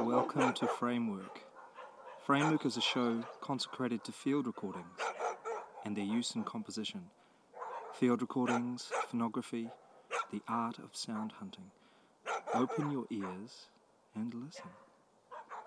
Welcome to Framework. Framework is a show consecrated to field recordings and their use in composition. Field recordings, phonography, the art of sound hunting. Open your ears and listen.